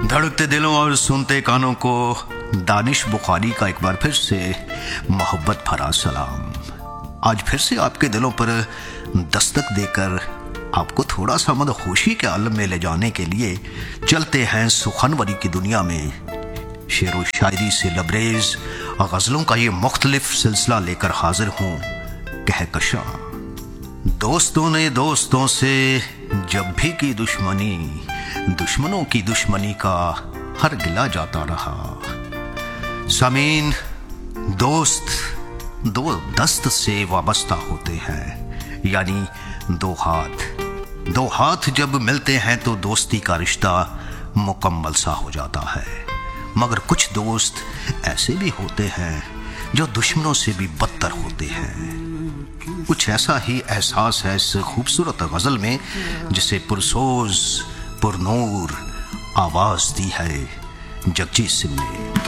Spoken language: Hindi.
धड़कते दिलों और सुनते कानों को दानिश बुखारी का एक बार फिर से मोहब्बत भरा सलाम। आज फिर से आपके दिलों पर दस्तक देकर आपको थोड़ा सा मदहोशी के आलम में ले जाने के लिए चलते हैं सुखनवरी की दुनिया में। शेर व शायरी से लबरेज गज़लों का ये मुख्तलिफ सिलसिला लेकर हाजिर हूँ। कहकशा दोस्तों ने दोस्तों से जब भी की दुश्मनी, दुश्मनों की दुश्मनी का हर गिला जाता रहा। सामीन, दोस्त दो दस्त से वाबस्ता होते हैं, यानी दो हाथ जब मिलते हैं तो दोस्ती का रिश्ता मुकम्मल सा हो जाता है। मगर कुछ दोस्त ऐसे भी होते हैं जो दुश्मनों से भी बदतर होते हैं। कुछ ऐसा ही एहसास है इस खूबसूरत गजल में, जिसे पुरसोज पुरनूर आवाज दी है जगजीत सिंह ने।